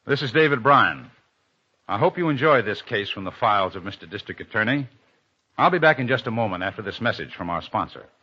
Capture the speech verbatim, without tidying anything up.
This is David Bryan. I hope you enjoyed this case from the files of Mister District Attorney. I'll be back in just a moment after this message from our sponsor.